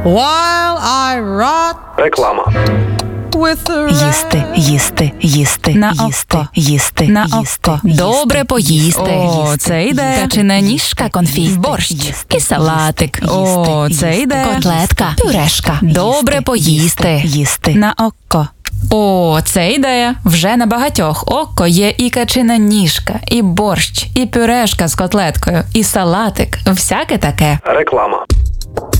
While I rot Реклама. with the Їсти, їсти, їсти, На їсти, око. їсти, На їсти, око. їсти, Добре поїсти. їсти, Це йде. Качана ніжка, конфі, борщ, і салатик. О, це йде. Котлетка, пюрешка. Добре поїсти. Їсти. На око. О, це ідея. Вже на багатьох око є і качина ніжка, і борщ, і пюрешка з котлеткою, і салатик. Всяке таке. Реклама.